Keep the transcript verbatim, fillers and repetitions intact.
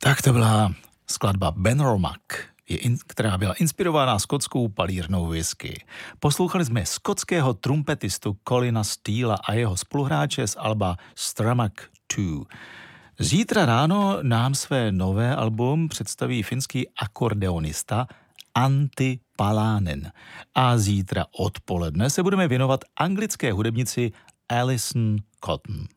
Tak to byla skladba Ben Romack, je in, která byla inspirována skotskou palírnou whisky. Poslouchali jsme skotského trumpetistu Colina Steela a jeho spoluhráče z alba Stramach dva. Zítra ráno nám své nové album představí finský akordeonista Antti Palanen. A zítra odpoledne se budeme věnovat anglické hudebnici Alison Cotton.